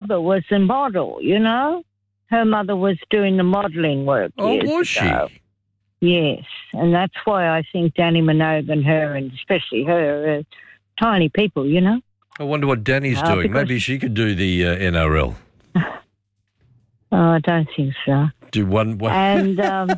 mother was a model, you know? Her mother was doing the modelling work years Oh, was ago. she? Yes, and that's why I think Danny Minogue and her, and especially her, are tiny people, you know? I wonder what Danny's doing. Maybe she could do the NRL. Oh, I don't think so. Do one. And,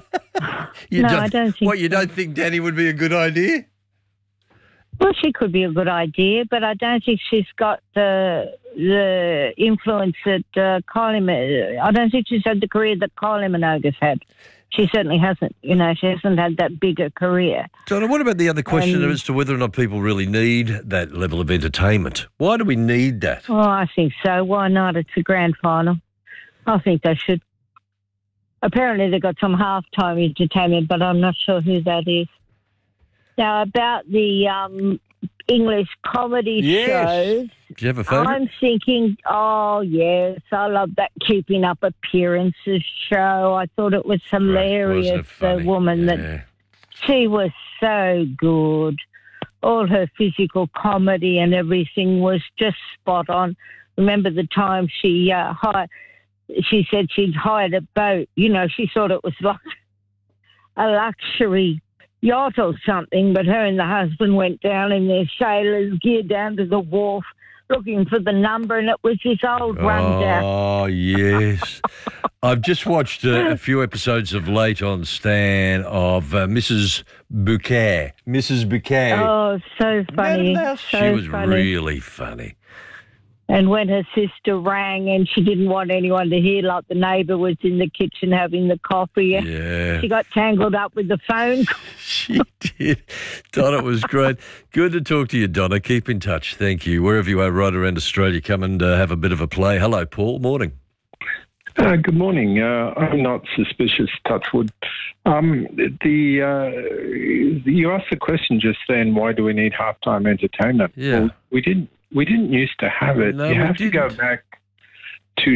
I don't think What, you don't think Danny would be a good idea? Well, she could be a good idea, but I don't think she's got the influence that Kylie... I don't think she's had the career that Kylie Minogue has had. She certainly hasn't. You know, she hasn't had that bigger career. Donna, what about the other question as to whether or not people really need that level of entertainment? Why do we need that? Oh, I think so. Why not? It's a grand final. I think they should. Apparently they've got some halftime entertainment, but I'm not sure who that is. Now, about the English comedy shows, do you have a favourite? I'm thinking, oh, yes, I love that Keeping Up Appearances show. I thought it was hilarious, the woman that she was so good. All her physical comedy and everything was just spot on. Remember the time she said she'd hired a boat. You know, she thought it was like a luxury yacht or something, but her and the husband went down in their sailor's gear down to the wharf looking for the number, and it was this old rundown. Oh, yes. I've just watched a few episodes of Late on Stan of Mrs. Bouquet. Mrs. Bouquet. Oh, so funny. She was really funny. And when her sister rang and she didn't want anyone to hear, like the neighbour was in the kitchen having the coffee, she got tangled up with the phone. She did. Donna, it was great. Good to talk to you, Donna. Keep in touch. Thank you. Wherever you are right around Australia, come and have a bit of a play. Hello, Paul. Morning. Good morning. I'm not suspicious, touch wood. You asked the question just then, why do we need halftime entertainment? Yeah. Well, we didn't used to have it. No, you have to go back to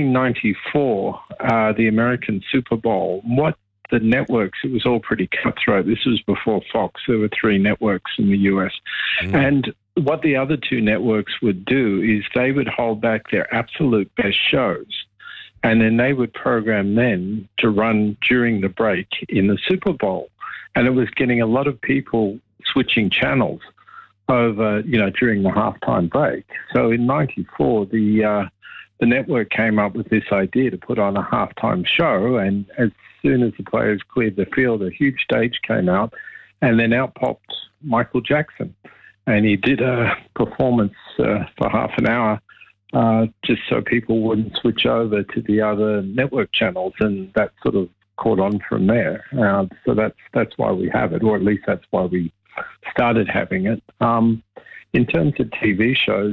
1994, the American Super Bowl. What the networks, it was all pretty cutthroat. This was before Fox. There were 3 networks in the US. And what the other 2 networks would do is they would hold back their absolute best shows, and then they would program them to run during the break in the Super Bowl. And it was getting a lot of people switching channels over, during the halftime break. So in 94, the network came up with this idea to put on a halftime show, and as soon as the players cleared the field, a huge stage came out, and then out popped Michael Jackson. And he did a performance for half an hour just so people wouldn't switch over to the other network channels, and that sort of caught on from there. So that's why we have it, or at least that's why we started having it. In terms of TV shows,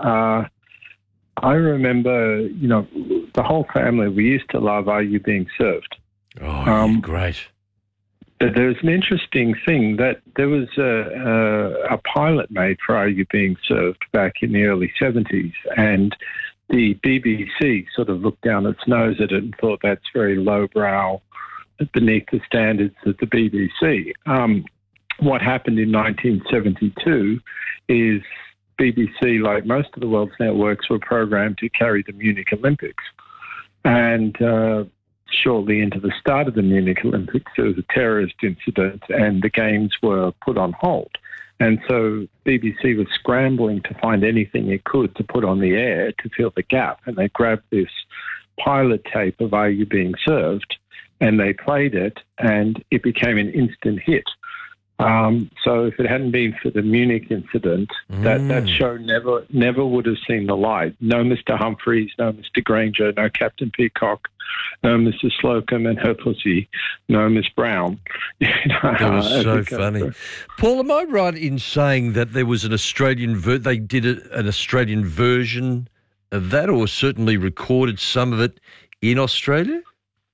I remember, the whole family, we used to love Are You Being Served? Oh, great. But there's an interesting thing that there was a pilot made for Are You Being Served back in the early 70s, and the BBC sort of looked down its nose at it and thought that's very lowbrow, beneath the standards of the BBC. What happened in 1972 is BBC, like most of the world's networks, were programmed to carry the Munich Olympics. And shortly into the start of the Munich Olympics, there was a terrorist incident and the games were put on hold. And so BBC was scrambling to find anything it could to put on the air to fill the gap. And they grabbed this pilot tape of Are You Being Served? And they played it, and it became an instant hit. So if it hadn't been for the Munich incident, that show never would have seen the light. No Mr. Humphreys, no Mr. Granger, no Captain Peacock, no Mrs. Slocum and her pussy, no Miss Brown. That was so funny. Paul, am I right in saying that there was an Australian they did an Australian version of that, or certainly recorded some of it in Australia?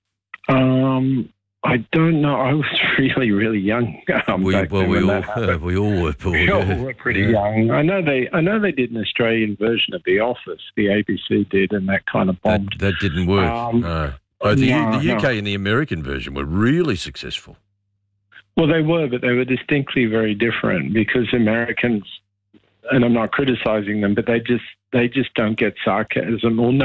I don't know. I was really, really young. We all were, Paul. We all were pretty young. I know they did an Australian version of The Office. The ABC did, and that kind of bombed. That didn't work. No. Both the UK and the American version were really successful. Well, they were, but they were distinctly very different because Americans, and I'm not criticising them, but they just don't get sarcasm or